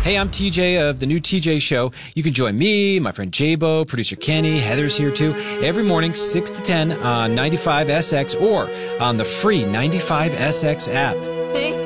Hey, I'm TJ of The New TJ Show. You can join me, my friend Jabo, producer Kenny, Heather's here too, every morning 6 to 10 on 95SX or on the free 95SX app.